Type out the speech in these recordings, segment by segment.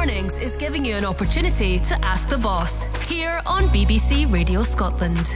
Mornings is giving you an opportunity to ask the boss here on BBC Radio Scotland.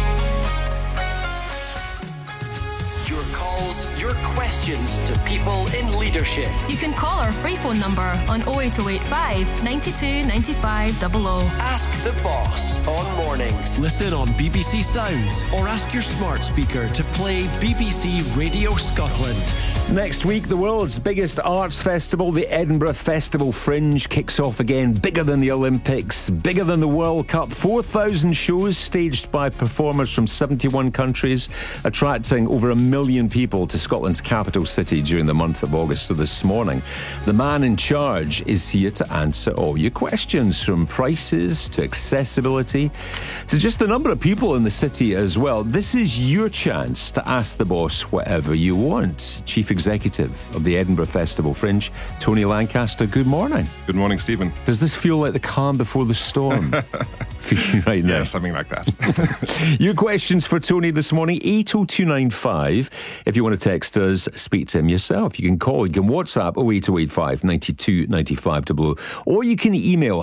Your calls, your questions to people in leadership. You can call our free phone number on 08085 92 95 00. Ask the boss on mornings. Listen on BBC Sounds or ask your smart speaker to play BBC Radio Scotland. Next week, the world's biggest arts festival, the Edinburgh Festival Fringe, kicks off again. Bigger than the Olympics, bigger than the World Cup. 4,000 shows staged by performers from 71 countries, attracting over 1 million people to Scotland's capital city during the month of August. So this morning, the man in charge is here to answer all your questions, from prices to accessibility to just the number of people in the city as well. This is your chance to ask the boss whatever you want. Chief Executive of the Edinburgh Festival Fringe, Tony Lancaster, good morning. Good morning, Stephen. Does this feel like the calm before the storm for you right now? Yeah, something like that. Your questions for Tony this morning, 80295. If you want to text us, speak to him yourself. You can call, you can WhatsApp 08085 92 95 00, or you can email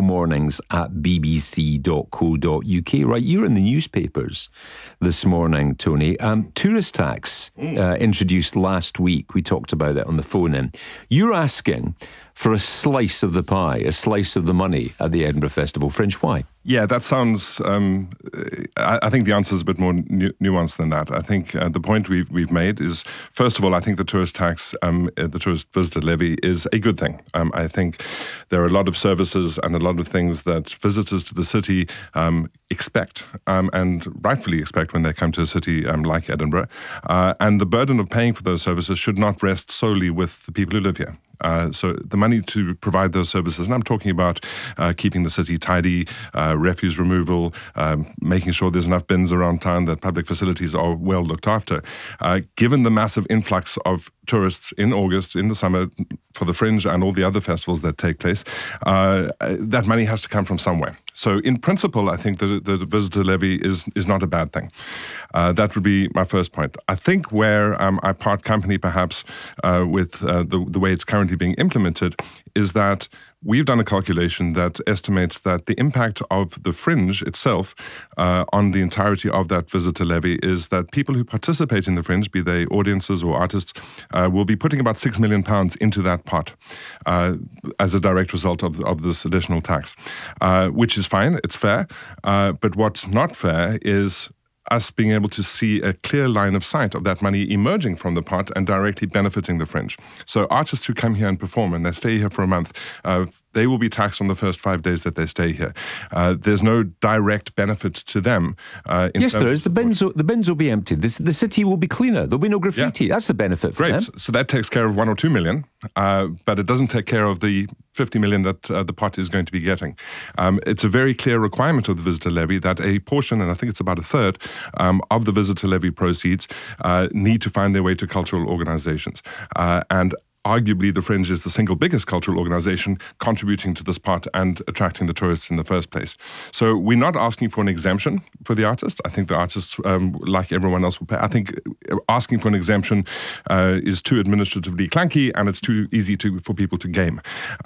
hellomornings@bbc.co.uk. Right, you're in the newspapers this morning, Tony. Tourist tax introduced last week. We talked about it on the phone in. You're asking for a slice of the pie, a slice of the money at the Edinburgh Festival Fringe. Why? Yeah, that sounds... I think the answer is a bit more nuanced than that. I think the point we've made is, first of all, I think the tourist tax, the tourist visitor levy, is a good thing. I think there are a lot of services and a lot of things that visitors to the city expect, and rightfully expect when they come to a city like Edinburgh. And the burden of paying for those services should not rest solely with the people who live here. So the money to provide those services, and I'm talking about keeping the city tidy, refuse removal, making sure there's enough bins around town, that public facilities are well looked after. Given the massive influx of tourists in August, in the summer, for the Fringe and all the other festivals that take place, that money has to come from somewhere. So in principle, I think the visitor levy is not a bad thing. That would be my first point. I think where I part company perhaps with the way it's currently being implemented is that we've done a calculation that estimates that the impact of the Fringe itself on the entirety of that visitor levy is that people who participate in the Fringe, be they audiences or artists, will be putting about £6 million into that pot as a direct result of this additional tax, which is fine, it's fair. But what's not fair is us being able to see a clear line of sight of that money emerging from the pot and directly benefiting the Fringe. So artists who come here and perform and they stay here for a month, they will be taxed on the first 5 days that they stay here. There's no direct benefit to them. Yes, there is. The bins will be emptied. The city will be cleaner. There'll be no graffiti. Yeah. That's the benefit for them. So that takes care of 1 or 2 million, but it doesn't take care of the 50 million that the pot is going to be getting. It's a very clear requirement of the visitor levy that a portion, and I think it's about a third, of the visitor levy proceeds need to find their way to cultural organisations. And arguably, the Fringe is the single biggest cultural organisation contributing to this pot and attracting the tourists in the first place. So we're not asking for an exemption for the artists. I think the artists, like everyone else, will pay. I think asking for an exemption is too administratively clunky and it's too easy for people to game.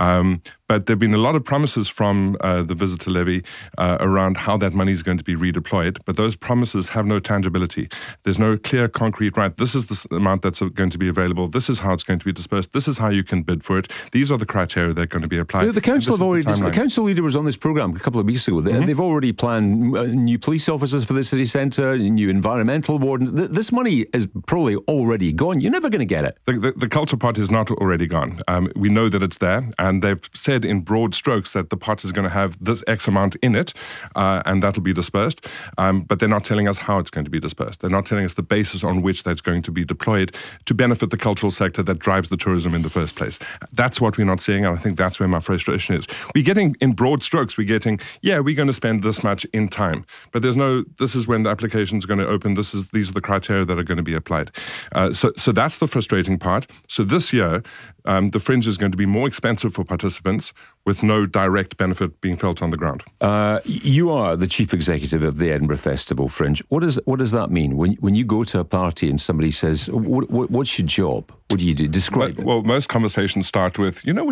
But there have been a lot of promises from the visitor levy around how that money is going to be redeployed, but those promises have no tangibility. There's no clear, concrete, right, this is the amount that's going to be available, this is how it's going to be dispersed, this is how you can bid for it, these are the criteria that are going to be applied. The council the council leader was on this programme a couple of weeks ago. They've already planned new police officers for the city centre, new environmental wardens. This money is probably already gone. You're never going to get it. The culture pot is not already gone. We know that it's there, and they've said in broad strokes that the pot is going to have this X amount in it, and that'll be dispersed. But they're not telling us how it's going to be dispersed. They're not telling us the basis on which that's going to be deployed to benefit the cultural sector that drives the tourism in the first place. That's what we're not seeing, and I think that's where my frustration is. We're getting, in broad strokes, we're going to spend this much in time. But there's no, this is when the application's going to open, these are the criteria that are going to be applied. So that's the frustrating part. So this year, the Fringe is going to be more expensive for participants with no direct benefit being felt on the ground. You are the chief executive of the Edinburgh Festival Fringe. What does that mean? When you go to a party and somebody says, what's your job? What do you do? Describe it. Well, most conversations start with, which